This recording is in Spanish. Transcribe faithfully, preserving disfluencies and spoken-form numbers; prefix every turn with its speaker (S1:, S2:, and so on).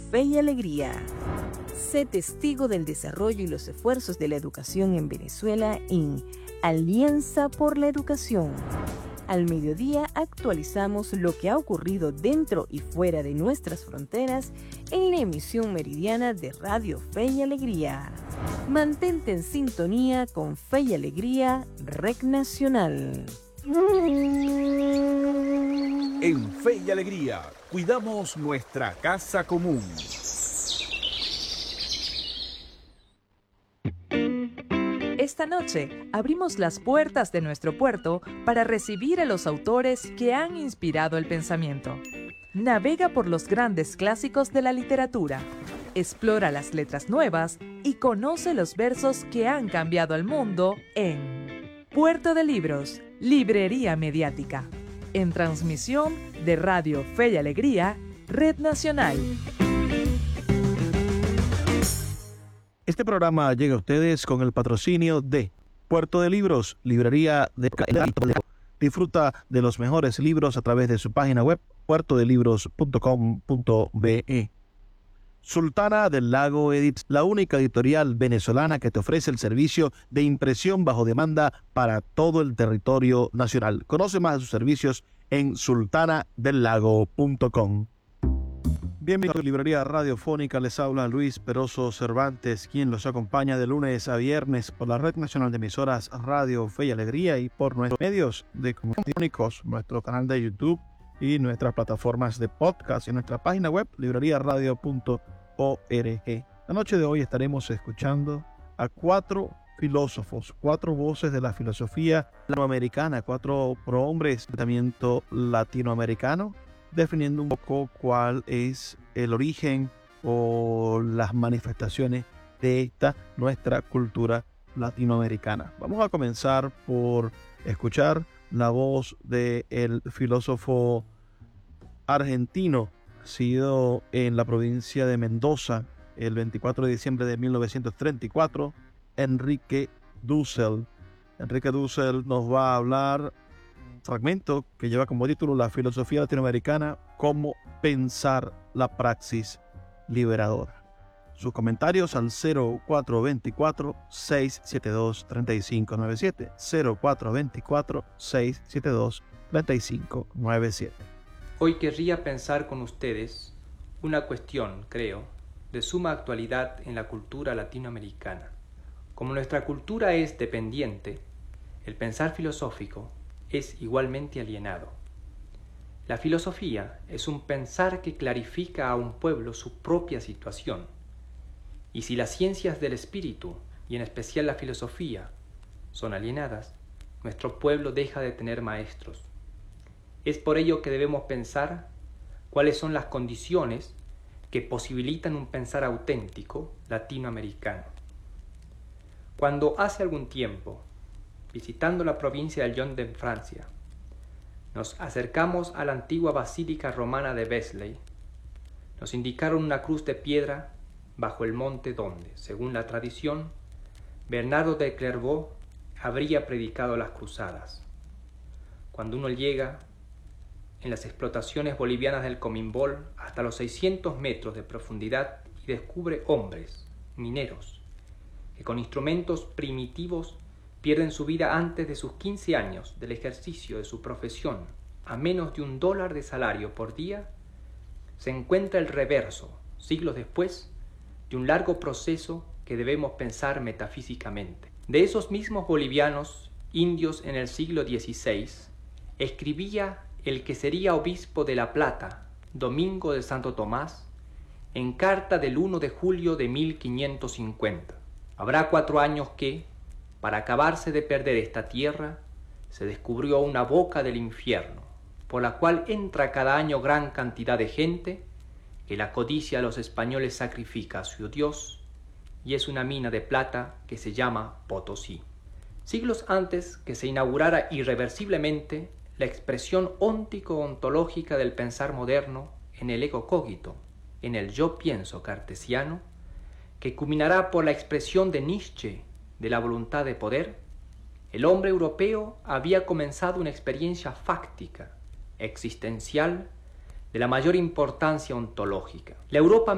S1: Fe y Alegría. Sé testigo del desarrollo y los esfuerzos de la educación en Venezuela en Alianza por la Educación. Al mediodía actualizamos lo que ha ocurrido dentro y fuera de nuestras fronteras en la emisión meridiana de Radio Fe y Alegría. Mantente en sintonía con Fe y Alegría, Rec Nacional.
S2: En Fe y Alegría, cuidamos nuestra casa común.
S3: Esta noche abrimos las puertas de nuestro puerto para recibir a los autores que han inspirado el pensamiento. Navega por los grandes clásicos de la literatura, explora las letras nuevas y conoce los versos que han cambiado el mundo en Puerto de Libros, Librería Mediática, en transmisión de Radio Fe y Alegría, Red Nacional.
S4: Este programa llega a ustedes con el patrocinio de Puerto de Libros, Librería de... Disfruta de los mejores libros a través de su página web, puerto de libros punto com punto be. Sultana del Lago Edits, la única editorial venezolana que te ofrece el servicio de impresión bajo demanda para todo el territorio nacional. Conoce más de sus servicios en sultana del lago punto com. Bienvenidos a tu librería radiofónica, les habla Luis Peroso Cervantes, quien los acompaña de lunes a viernes por la Red Nacional de Emisoras Radio Fe y Alegría y por nuestros medios de comunicación, nuestro canal de YouTube y nuestras plataformas de podcast y nuestra página web librería radio punto org. La noche de hoy estaremos escuchando a cuatro filósofos, cuatro voces de la filosofía latinoamericana, cuatro prohombres del pensamiento latinoamericano, definiendo un poco cuál es el origen o las manifestaciones de esta nuestra cultura latinoamericana. Vamos a comenzar por escuchar la voz del filósofo argentino, nacido en la provincia de Mendoza el veinticuatro de diciembre de mil novecientos treinta y cuatro, Enrique Dussel. Enrique Dussel nos va a hablar fragmento que lleva como título La filosofía latinoamericana, cómo pensar la praxis liberadora. Sus comentarios al cero cuatro dos cuatro, seis siete dos, tres cinco nueve siete, cero cuatro dos cuatro, seis siete dos, tres cinco nueve siete.
S5: Hoy querría pensar con ustedes una cuestión, creo, de suma actualidad en la cultura latinoamericana. Como nuestra cultura es dependiente, el pensar filosófico es igualmente alienado. La filosofía es un pensar que clarifica a un pueblo su propia situación. Y si las ciencias del espíritu, y en especial la filosofía, son alienadas, nuestro pueblo deja de tener maestros. Es por ello que debemos pensar cuáles son las condiciones que posibilitan un pensar auténtico latinoamericano. Cuando hace algún tiempo, visitando la provincia de Lyon en Francia, nos acercamos a la antigua basílica romana de Vézelay, nos indicaron una cruz de piedra bajo el monte donde, según la tradición, Bernardo de Clairvaux habría predicado las cruzadas. Cuando uno llega en las explotaciones bolivianas del Comimbol hasta los seiscientos metros de profundidad y descubre hombres, mineros, que con instrumentos primitivos pierden su vida antes de sus quince años del ejercicio de su profesión a menos de un dólar de salario por día, se encuentra el reverso, siglos después, de un largo proceso que debemos pensar metafísicamente. De esos mismos bolivianos, indios en el siglo dieciséis, escribía el que sería obispo de La Plata, Domingo de Santo Tomás, en carta del primero de julio de mil quinientos cincuenta. Habrá cuatro años que, para acabarse de perder esta tierra, se descubrió una boca del infierno, por la cual entra cada año gran cantidad de gente, que la codicia de los españoles sacrifica a su Dios, y es una mina de plata que se llama Potosí. Siglos antes que se inaugurara irreversiblemente la expresión óntico-ontológica del pensar moderno en el ego cogito, en el yo pienso cartesiano, que culminará por la expresión de Nietzsche de la voluntad de poder, el hombre europeo había comenzado una experiencia fáctica, existencial, de la mayor importancia ontológica. La Europa